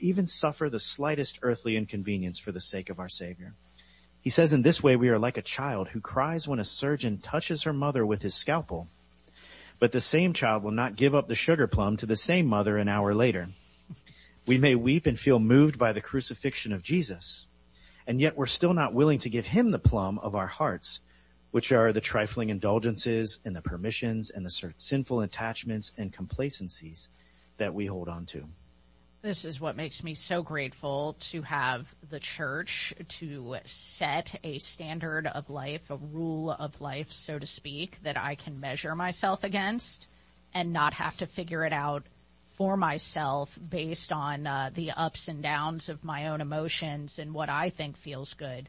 even suffer the slightest earthly inconvenience for the sake of our Savior. He says in this way we are like a child who cries when a surgeon touches her mother with his scalpel. But the same child will not give up the sugar plum to the same mother an hour later. We may weep and feel moved by the crucifixion of Jesus, and yet we're still not willing to give him the plum of our hearts, which are the trifling indulgences and the permissions and the sinful attachments and complacencies that we hold on to. This is what makes me so grateful to have the church to set a standard of life, a rule of life, so to speak, that I can measure myself against and not have to figure it out for myself based on the ups and downs of my own emotions and what I think feels good.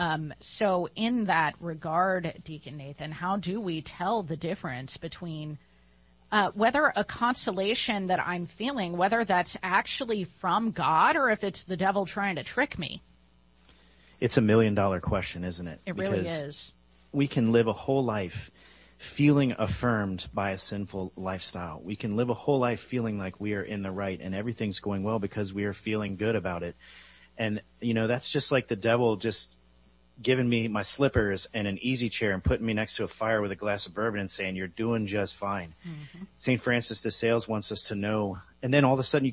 So in that regard, Deacon Nathan, how do we tell the difference between whether a consolation that I'm feeling, whether that's actually from God or if it's the devil trying to trick me? It's $1 million question, isn't it? It really is. We can live a whole life feeling affirmed by a sinful lifestyle. We can live a whole life feeling like we are in the right and everything's going well because we are feeling good about it. And, that's just like the devil just giving me my slippers and an easy chair and putting me next to a fire with a glass of bourbon and saying, you're doing just fine. Mm-hmm. St. Francis de Sales wants us to know. And then all of a sudden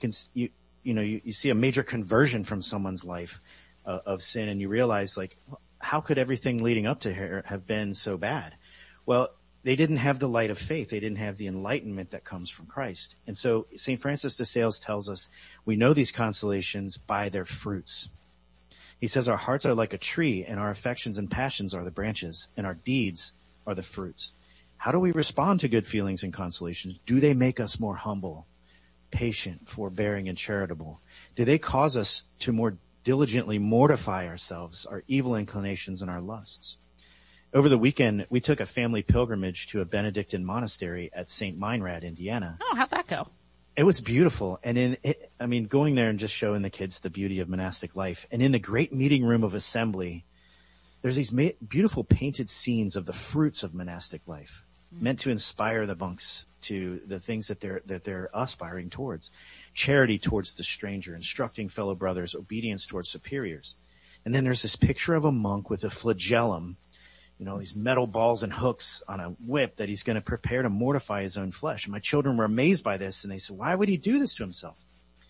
you see a major conversion from someone's life of sin, and you realize, how could everything leading up to her have been so bad? Well, they didn't have the light of faith. They didn't have the enlightenment that comes from Christ. And so St. Francis de Sales tells us we know these consolations by their fruits. He says our hearts are like a tree, and our affections and passions are the branches, and our deeds are the fruits. How do we respond to good feelings and consolations? Do they make us more humble, patient, forbearing, and charitable? Do they cause us to more diligently mortify ourselves, our evil inclinations, and our lusts? Over the weekend, we took a family pilgrimage to a Benedictine monastery at St. Meinrad, Indiana. Oh, how'd that go? It was beautiful. And going there and just showing the kids the beauty of monastic life. And in the great meeting room of assembly, there's these beautiful painted scenes of the fruits of monastic life, meant to inspire the monks to the things that they're aspiring towards. Charity towards the stranger, instructing fellow brothers, obedience towards superiors. And then there's this picture of a monk with a flagellum, these metal balls and hooks on a whip that he's going to prepare to mortify his own flesh. And my children were amazed by this, and they said, why would he do this to himself?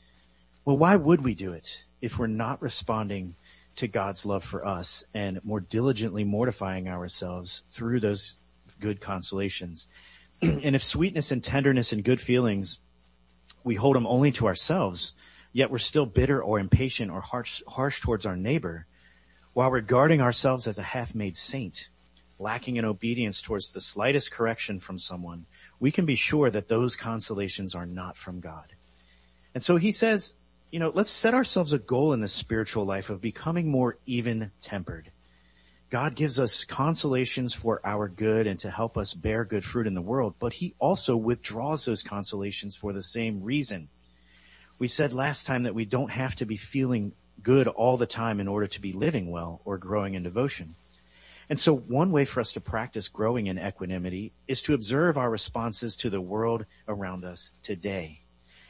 Well, why would we do it if we're not responding to God's love for us and more diligently mortifying ourselves through those good consolations? And if sweetness and tenderness and good feelings, we hold them only to ourselves, yet we're still bitter or impatient or harsh towards our neighbor, while regarding ourselves as a half-made saint, lacking in obedience towards the slightest correction from someone, we can be sure that those consolations are not from God. And so he says, let's set ourselves a goal in the spiritual life of becoming more even-tempered. God gives us consolations for our good and to help us bear good fruit in the world, but he also withdraws those consolations for the same reason. We said last time that we don't have to be feeling good all the time in order to be living well or growing in devotion. And so one way for us to practice growing in equanimity is to observe our responses to the world around us today.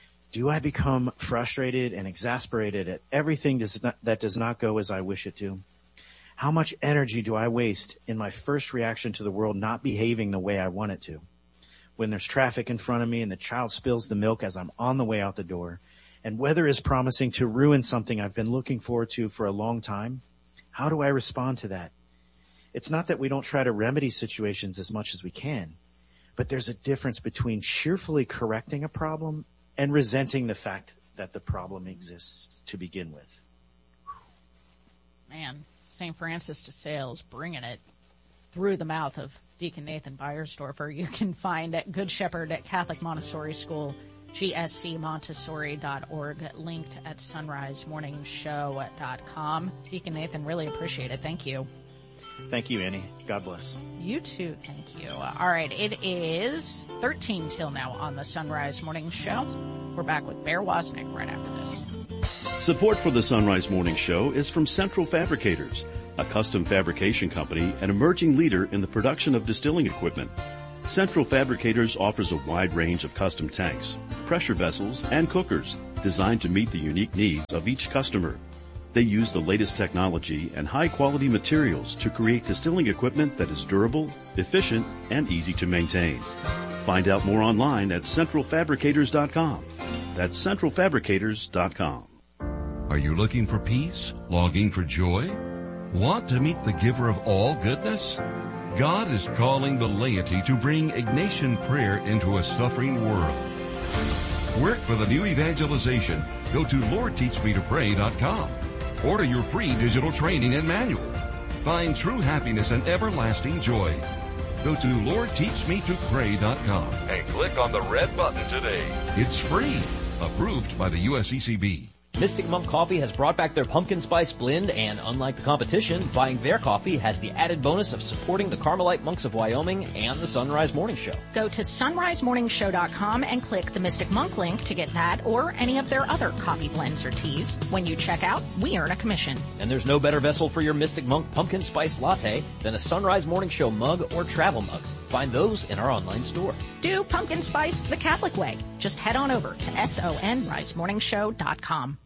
Do I become frustrated and exasperated at everything that does not go as I wish it to? How much energy do I waste in my first reaction to the world not behaving the way I want it to? When there's traffic in front of me and the child spills the milk as I'm on the way out the door, and weather is promising to ruin something I've been looking forward to for a long time, how do I respond to that? It's not that we don't try to remedy situations as much as we can, but there's a difference between cheerfully correcting a problem and resenting the fact that the problem exists to begin with. Man, St. Francis de Sales bringing it through the mouth of Deacon Nathan Beiersdorfer. You can find at Good Shepherd at Catholic Montessori School, gscmontessori.org, linked at sunrisemorningshow.com. Deacon Nathan, really appreciate it. Thank you. Thank you, Annie. God bless. You too. Thank you. All right. It is 13 till now on the Sunrise Morning Show. We're back with Bear Wozniak right after this. Support for the Sunrise Morning Show is from Central Fabricators, a custom fabrication company and emerging leader in the production of distilling equipment. Central Fabricators offers a wide range of custom tanks, pressure vessels, and cookers designed to meet the unique needs of each customer. They use the latest technology and high-quality materials to create distilling equipment that is durable, efficient, and easy to maintain. Find out more online at centralfabricators.com. That's centralfabricators.com. Are you looking for peace? Longing for joy? Want to meet the giver of all goodness? God is calling the laity to bring Ignatian prayer into a suffering world. Work for the new evangelization. Go to LordTeachMeToPray.com. Order your free digital training and manual. Find true happiness and everlasting joy. Go to LordTeachMeToPray.com and click on the red button today. It's free. Approved by the USCCB. Mystic Monk Coffee has brought back their pumpkin spice blend, and unlike the competition, buying their coffee has the added bonus of supporting the Carmelite Monks of Wyoming and the Sunrise Morning Show. Go to sunrisemorningshow.com and click the Mystic Monk link to get that or any of their other coffee blends or teas. When you check out, we earn a commission. And there's no better vessel for your Mystic Monk pumpkin spice latte than a Sunrise Morning Show mug or travel mug. Find those in our online store. Do pumpkin spice the Catholic way. Just head on over to sonrisemorningshow.com.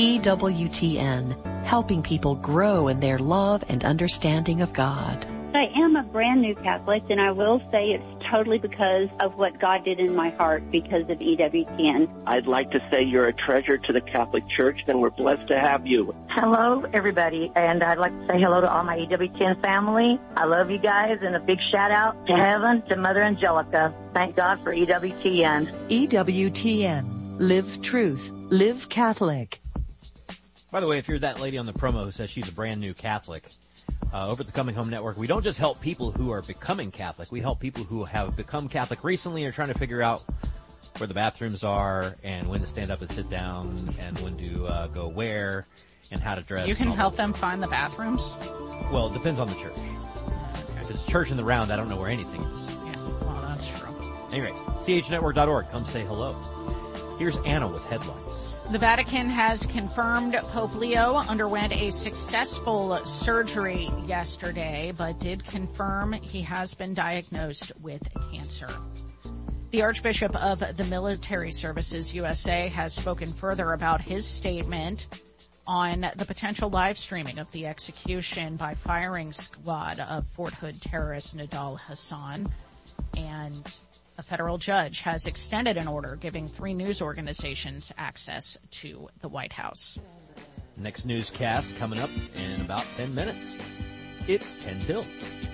EWTN, helping people grow in their love and understanding of God. I am a brand new Catholic, and I will say it's totally because of what God did in my heart because of EWTN. I'd like to say you're a treasure to the Catholic Church, and we're blessed to have you. Hello, everybody, and I'd like to say hello to all my EWTN family. I love you guys, and a big shout-out to heaven, to Mother Angelica. Thank God for EWTN. EWTN, live truth, live Catholic. By the way, if you're that lady on the promo who says she's a brand new Catholic, over at the Coming Home Network, we don't just help people who are becoming Catholic. We help people who have become Catholic recently and are trying to figure out where the bathrooms are and when to stand up and sit down and when to go where and how to dress. You can help them find the bathrooms? Well, it depends on the church. If it's church in the round, I don't know where anything is. Yeah, well, that's true. Anyway, chnetwork.org. Come say hello. Here's Anna with headlines. The Vatican has confirmed Pope Leo underwent a successful surgery yesterday, but did confirm he has been diagnosed with cancer. The Archbishop of the Military Services USA has spoken further about his statement on the potential live streaming of the execution by firing squad of Fort Hood terrorist Nidal Hassan, and a federal judge has extended an order giving 3 news organizations access to the White House. Next newscast coming up in about 10 minutes. It's 10 till.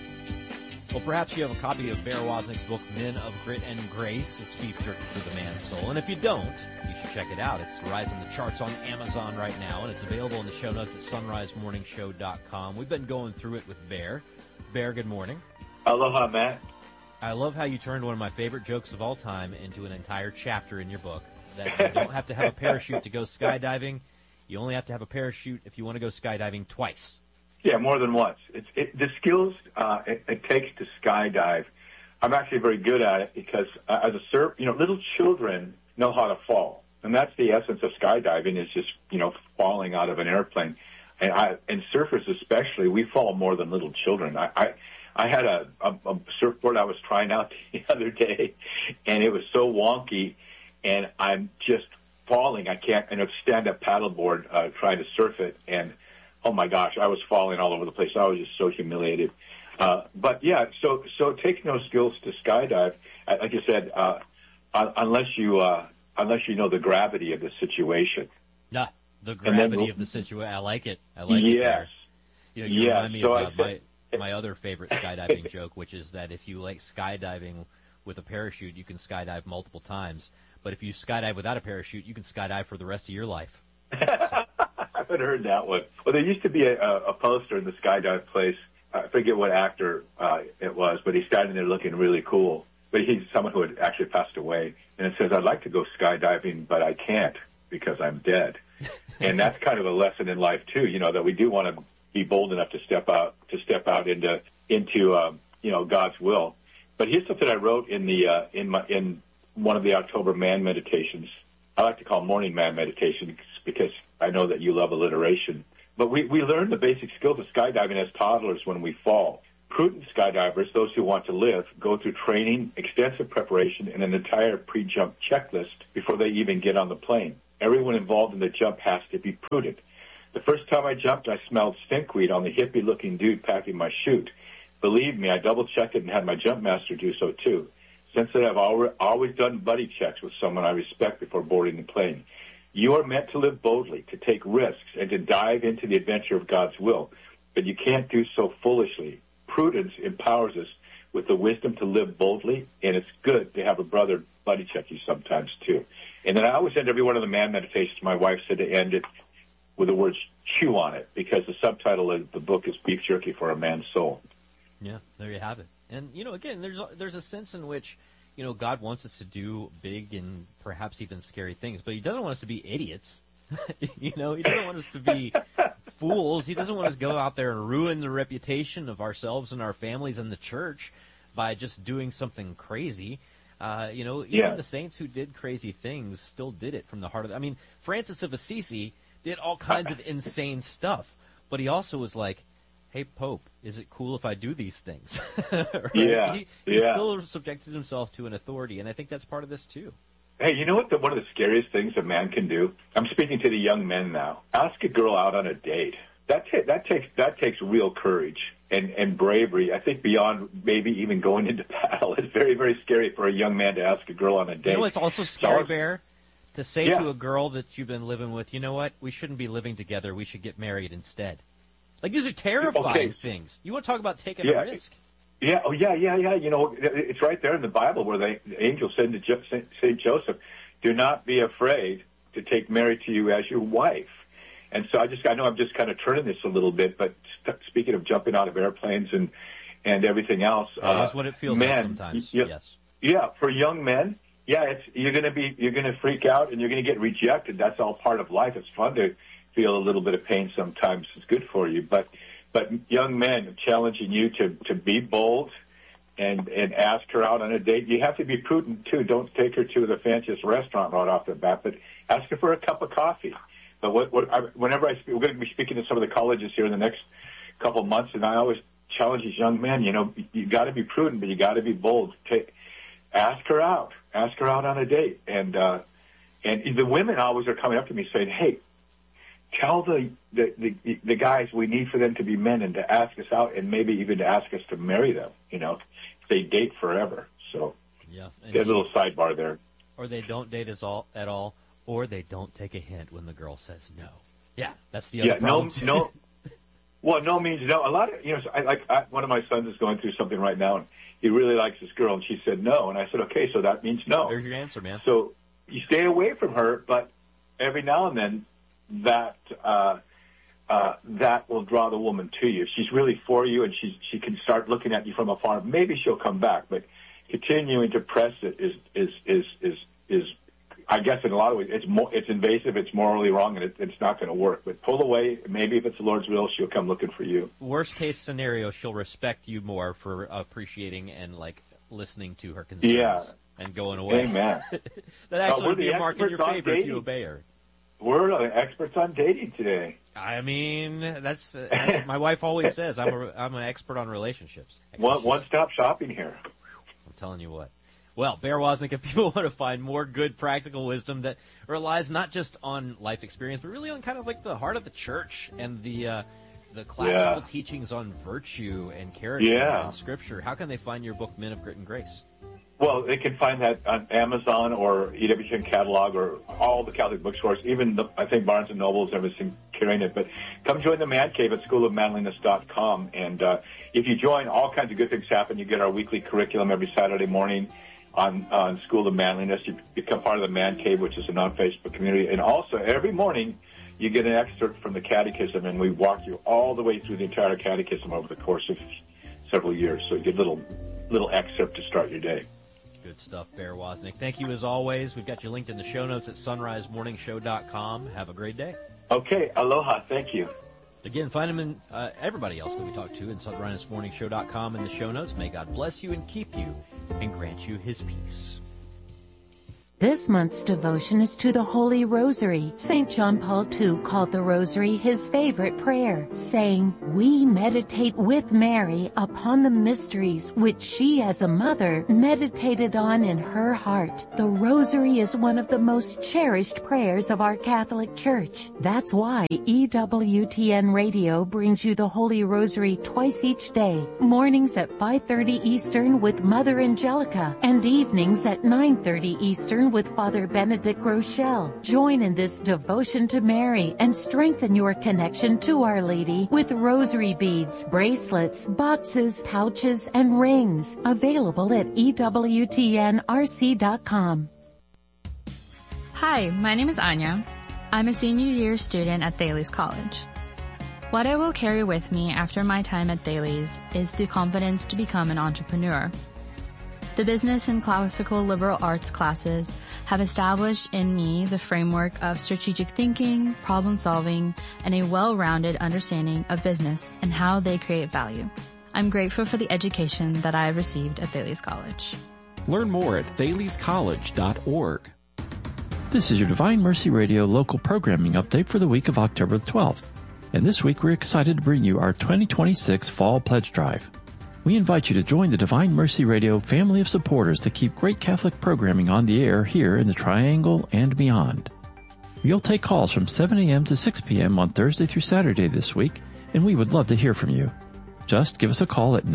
Well, perhaps you have a copy of Bear Wozniak's book, Men of Grit and Grace. It's Beef Jerky to the Man's Soul. And if you don't, you should check it out. It's rising the charts on Amazon right now, and it's available in the show notes at sunrisemorningshow.com. We've been going through it with Bear. Bear, good morning. Aloha, Matt. I love how you turned one of my favorite jokes of all time into an entire chapter in your book, that you don't have to have a parachute to go skydiving. You only have to have a parachute if you want to go skydiving twice. Yeah, more than once. The skills it takes to skydive, I'm actually very good at it because as a little children know how to fall. And that's the essence of skydiving, is just, falling out of an airplane. And surfers especially, we fall more than little children. I had a surfboard I was trying out the other day, and it was so wonky, and I'm just falling. I can't, and a stand-up paddleboard trying to surf it, and oh my gosh, I was falling all over the place. I was just so humiliated. But yeah, so it takes no skills to skydive. Like I said, unless you know the gravity of the situation. The gravity of the situation. I like it. Yes. It. You remind me of my other favorite skydiving joke, which is that if you like skydiving with a parachute, you can skydive multiple times. But if you skydive without a parachute, you can skydive for the rest of your life. I haven't heard that one. Well, there used to be a poster in the skydive place. I forget what actor it was, but he's standing there looking really cool. But he's someone who had actually passed away. And it says, I'd like to go skydiving, but I can't because I'm dead. And that's kind of a lesson in life, too, that we do want to be bold enough to step out into God's will. But here's something I wrote in one of the October Man meditations. I like to call morning man meditation because I know that you love alliteration. But we learn the basic skills of skydiving as toddlers when we fall. prudent skydivers, those who want to live, go through training, extensive preparation, and an entire pre-jump checklist before they even get on the plane. Everyone involved in the jump has to be prudent. The first time I jumped, I smelled stinkweed on the hippie-looking dude packing my chute. Believe me, I double-checked it and had my jump master do so, too. Since then, I've always done buddy checks with someone I respect before boarding the plane. You are meant to live boldly, to take risks, and to dive into the adventure of God's will. But you can't do so foolishly. Prudence empowers us with the wisdom to live boldly, and it's good to have a brother buddy check you sometimes, too. And then I always end every one of the man meditations. My wife said to end it with the words chew on it, because the subtitle of the book is Beef Jerky for a Man's Soul. Yeah, there you have it. And, again, there's a sense in which, God wants us to do big and perhaps even scary things, but he doesn't want us to be idiots. He doesn't want us to be fools. He doesn't want us to go out there and ruin the reputation of ourselves and our families and the church by just doing something crazy. Even the saints who did crazy things still did it from the heart of it. I mean, Francis of Assisi did all kinds of insane stuff, but he also was like, hey, Pope, is it cool if I do these things? Right? Yeah. He still subjected himself to an authority, and I think that's part of this too. Hey, you know what? One of the scariest things a man can do? I'm speaking to the young men now. Ask a girl out on a date. That takes real courage and bravery. I think beyond maybe even going into battle, it's very, very scary for a young man to ask a girl on a date. It's also scary, Bear, to say to a girl that you've been living with, you know what? We shouldn't be living together. We should get married instead. Like, these are terrifying things. You want to talk about taking a risk? Yeah. Oh, yeah. It's right there in the Bible where the angel said to St. Joseph, do not be afraid to take Mary to you as your wife. And so I know I'm just kind of turning this a little bit, but speaking of jumping out of airplanes and everything else. That's what it feels like sometimes, yes. Yeah, for young men, you're going to freak out and you're going to get rejected. That's all part of life. It's fun to feel a little bit of pain sometimes. It's good for you. But young men, challenging you to be bold and ask her out on a date. You have to be prudent, too. Don't take her to the fanciest restaurant right off the bat, but ask her for a cup of coffee. But whenever I speak, we're going to be speaking to some of the colleges here in the next couple of months, and I always challenge these young men, you got to be prudent, but you got to be bold. Ask her out on a date. And the women always are coming up to me saying, hey, tell the guys we need for them to be men and to ask us out and maybe even to ask us to marry them, if they date forever. So get a little sidebar there. Or they don't date at all, or they don't take a hint when the girl says no. Yeah, that's the other problem. No. Well, no means no. A lot of, one of my sons is going through something right now, and he really likes this girl, and she said no. And I said, okay, so that means no. There's your answer, man. So you stay away from her, but every now and then, that will draw the woman to you. If she's really for you and she can start looking at you from afar, maybe she'll come back. But continuing to press it is I guess in a lot of ways it's invasive, it's morally wrong, and it's not going to work. But pull away. Maybe if it's the Lord's will, she'll come looking for you. Worst case scenario, she'll respect you more for appreciating and listening to her concerns and going away. Amen. That actually would be a mark in your favor if you obey her. We're experts on dating today. I mean, that's my wife always says. I'm an expert on relationships. One-stop shopping here. I'm telling you what. Well, Bear Wozniak, if people want to find more good practical wisdom that relies not just on life experience, but really on kind of like the heart of the church and the classical teachings on virtue and character and Scripture, how can they find your book, Men of Grit and Grace? Well, they can find that on Amazon or EWTN catalog or all the Catholic bookstores. Even I think Barnes & Noble's everything carrying it. But come join the Man Cave at schoolofmanliness.com. And if you join, all kinds of good things happen. You get our weekly curriculum every Saturday morning on School of Manliness. You become part of the Man Cave, which is a non-Facebook community. And also, every morning, you get an excerpt from the Catechism, and we walk you all the way through the entire Catechism over the course of several years. So you get a little excerpt to start your day. Good stuff, Bear Wozniak. Thank you as always. We've got you linked in the show notes at sunrisemorningshow.com. Have a great day. Okay, aloha. Thank you. Again, find them in everybody else that we talked to in sunrisemorningshow.com in the show notes. May God bless you and keep you and grant you his peace. This month's devotion is to the Holy Rosary. St. John Paul II called the Rosary his favorite prayer, saying, "We meditate with Mary upon the mysteries which she as a mother meditated on in her heart." The Rosary is one of the most cherished prayers of our Catholic Church. That's why EWTN Radio brings you the Holy Rosary twice each day, mornings at 5:30 Eastern with Mother Angelica, and evenings at 9:30 Eastern with Father Benedict Rochelle. Join in this devotion to Mary and strengthen your connection to Our Lady with rosary beads, bracelets, boxes, pouches, and rings. Available at EWTNRC.com. Hi, my name is Anya. I'm a senior year student at Thales College. What I will carry with me after my time at Thales is the confidence to become an entrepreneur. The business and classical liberal arts classes have established in me the framework of strategic thinking, problem solving, and a well-rounded understanding of business and how they create value. I'm grateful for the education that I have received at Thales College. Learn more at thalescollege.org. This is your Divine Mercy Radio local programming update for the week of October 12th. And this week we're excited to bring you our 2026 Fall Pledge Drive. We invite you to join the Divine Mercy Radio family of supporters to keep great Catholic programming on the air here in the Triangle and beyond. We'll take calls from 7 a.m. to 6 p.m. on Thursday through Saturday this week, and we would love to hear from you. Just give us a call at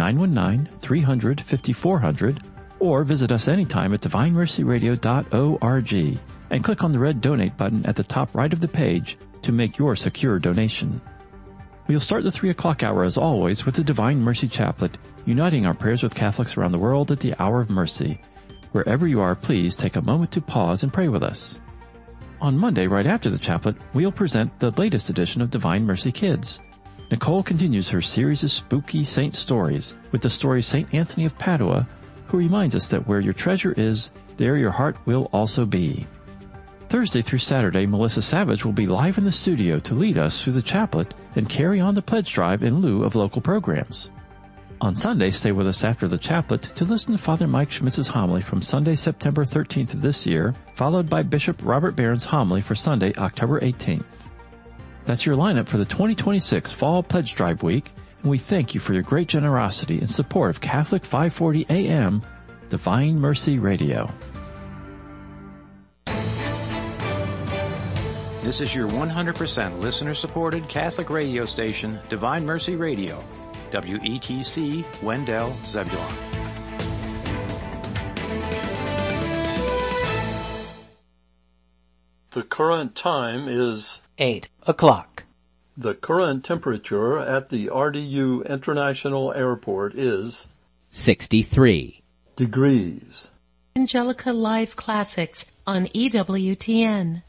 919-300-5400 or visit us anytime at divinemercyradio.org and click on the red donate button at the top right of the page to make your secure donation. We'll start the 3 o'clock hour as always with the Divine Mercy Chaplet, uniting our prayers with Catholics around the world at the hour of mercy. Wherever you are, please take a moment to pause and pray with us. On Monday, right after the chaplet, we'll present the latest edition of Divine Mercy Kids. Nicole continues her series of spooky saint stories with the story St. Anthony of Padua, who reminds us that where your treasure is, there your heart will also be. Thursday through Saturday, Melissa Savage will be live in the studio to lead us through the chaplet and carry on the pledge drive in lieu of local programs. On Sunday, stay with us after the chaplet to listen to Father Mike Schmitz's homily from Sunday, September 13th of this year, followed by Bishop Robert Barron's homily for Sunday, October 18th. That's your lineup for the 2026 Fall Pledge Drive Week, and we thank you for your great generosity and support of Catholic 540 AM, Divine Mercy Radio. This is your 100% listener-supported Catholic radio station, Divine Mercy Radio, WETC, Wendell, Zebulon. The current time is 8 o'clock. The current temperature at the RDU International Airport is 63 degrees. Angelica Live Classics on EWTN.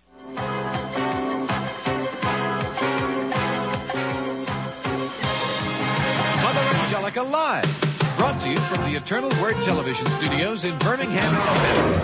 Live, brought to you from the Eternal Word Television Studios in Birmingham, Alabama.